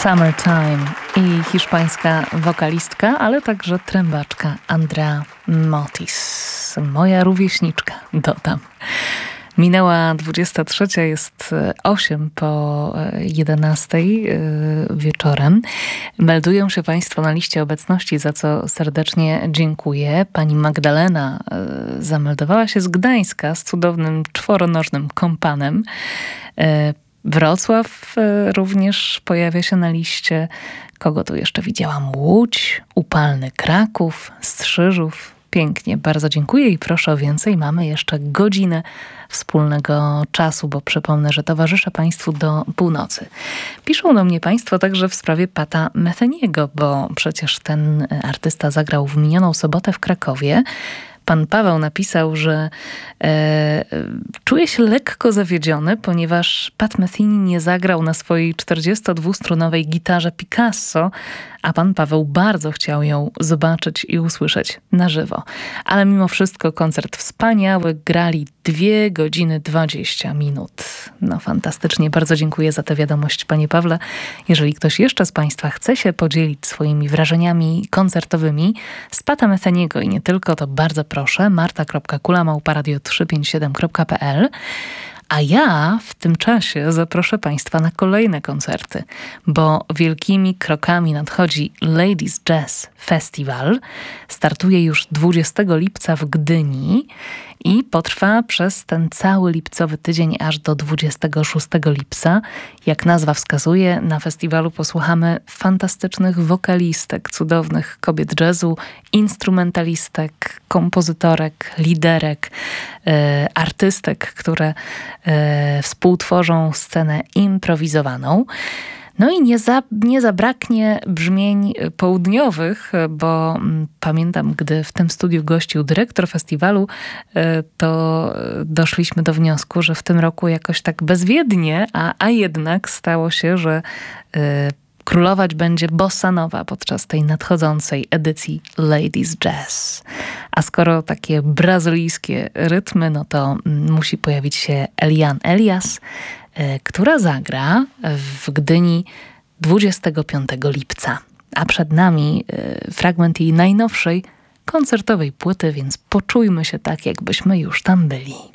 Summertime i hiszpańska wokalistka, ale także trębaczka Andrea Motis. Moja rówieśniczka, dodam. Minęła 23, jest 8 po 11 wieczorem. Meldują się Państwo na liście obecności, za co serdecznie dziękuję. Pani Magdalena zameldowała się z Gdańska z cudownym czworonożnym kompanem. Wrocław również pojawia się na liście. Kogo tu jeszcze widziałam? Łódź, upalny Kraków, Strzyżów. Pięknie, bardzo dziękuję i proszę o więcej. Mamy jeszcze godzinę wspólnego czasu, bo przypomnę, że towarzyszę Państwu do północy. Piszą do mnie Państwo także w sprawie Pata Metheniego, bo przecież ten artysta zagrał w minioną sobotę w Krakowie. Pan Paweł napisał, że czuje się lekko zawiedziony, ponieważ Pat Metheny nie zagrał na swojej 42-strunowej gitarze Picasso, a pan Paweł bardzo chciał ją zobaczyć i usłyszeć na żywo. Ale mimo wszystko koncert wspaniały, grali 2 godziny 20 minut. No fantastycznie, bardzo dziękuję za tę wiadomość, panie Pawle. Jeżeli ktoś jeszcze z Państwa chce się podzielić swoimi wrażeniami koncertowymi z Pata Metheniego i nie tylko, to bardzo proszę, marta.kula@radio357.pl. A ja w tym czasie zaproszę Państwa na kolejne koncerty, bo wielkimi krokami nadchodzi Ladies Jazz Festival. Startuje już 20 lipca w Gdyni i potrwa przez ten cały lipcowy tydzień aż do 26 lipca. Jak nazwa wskazuje, na festiwalu posłuchamy fantastycznych wokalistek, cudownych kobiet jazzu, instrumentalistek, kompozytorek, liderek, artystek, które współtworzą scenę improwizowaną. No i nie zabraknie brzmień południowych, bo pamiętam, gdy w tym studiu gościł dyrektor festiwalu, to doszliśmy do wniosku, że w tym roku jakoś tak bezwiednie, a jednak stało się, że królować będzie bossa nova podczas tej nadchodzącej edycji Ladies Jazz. A skoro takie brazylijskie rytmy, no to musi pojawić się Eliane Elias, która zagra w Gdyni 25 lipca. A przed nami fragment jej najnowszej koncertowej płyty, więc poczujmy się tak, jakbyśmy już tam byli.